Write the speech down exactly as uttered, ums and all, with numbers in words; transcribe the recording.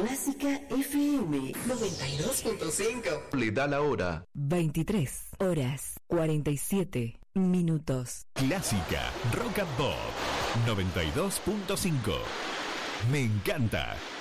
Clásica F M noventa y dos punto cinco. Le da la hora. veintitrés horas cuarenta y siete minutos. Clásica Rock and Pop noventa y dos punto cinco. Me encanta.